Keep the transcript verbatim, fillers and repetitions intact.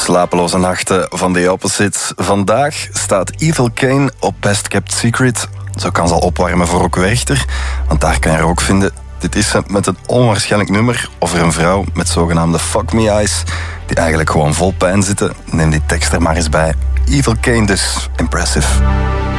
Slapeloze nachten van The Opposites. Vandaag staat Ethel Cain op Best Kept Secret. Zo kan ze al opwarmen voor Rock Werchter, want daar kan je haar ook vinden. Dit is ze met een onwaarschijnlijk nummer over een vrouw met zogenaamde fuck me eyes, die eigenlijk gewoon vol pijn zitten. Neem die tekst er maar eens bij. Ethel Cain dus, impressive.